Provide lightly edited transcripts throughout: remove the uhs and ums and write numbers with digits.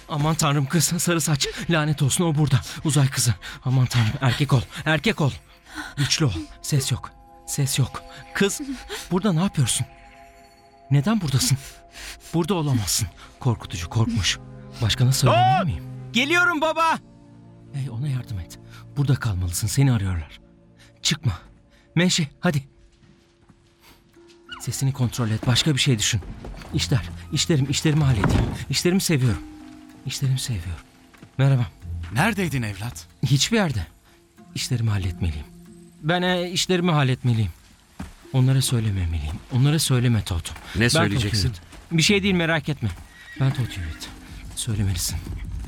Aman tanrım, kız sarı saç. Lanet olsun, o burada. Uzay kızı. Aman tanrım, erkek ol. Erkek ol. Güçlü ol. Ses yok. Ses yok. Kız, burada ne yapıyorsun? Neden buradasın? Burada olamazsın. Korkutucu, korkmuş. Başkana söylemeli miyim? Geliyorum baba. Hey, ona yardım et. Burada kalmalısın. Seni arıyorlar. Çıkma. Menşe, hadi. Sesini kontrol et. Başka bir şey düşün. İşlerimi halledeyim. İşlerimi seviyorum. İşlerimi seviyorum. Merhaba. Neredeydin evlat? Hiçbir yerde. İşlerimi halletmeliyim. Ben işlerimi halletmeliyim. Onlara söylememeliyim. Onlara söyleme Toto. Ne söyleyeceksin? Bir şey değil, merak etme. Ben Toto'yu söylemelisin.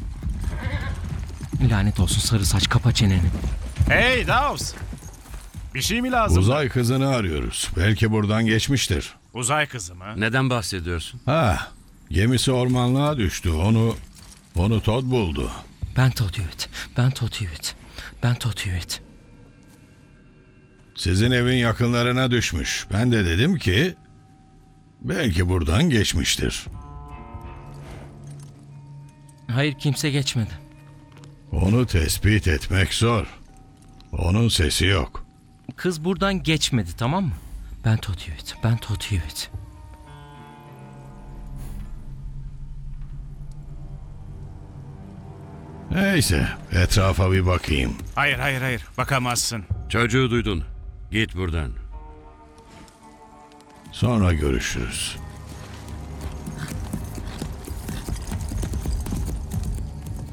Lanet olsun sarı saç, kapa çeneni. Hey Davs! Bir şey mi lazım? Uzay kızını arıyoruz. Belki buradan geçmiştir. Uzay kızı mı? Neden bahsediyorsun? Ha, gemisi ormanlığa düştü. Onu Todd buldu. Ben Toto'yu. Sizin evin yakınlarına düşmüş. Ben de dedim ki belki buradan geçmiştir. Hayır, kimse geçmedi. Onu tespit etmek zor. Onun sesi yok. Kız buradan geçmedi, tamam mı? Ben Toto'yu. Neyse, etrafa bir bakayım. Hayır. Bakamazsın. Çocuğu duydun. Git buradan. Sonra görüşürüz.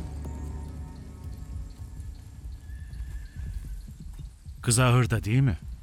Kız ahırda değil mi?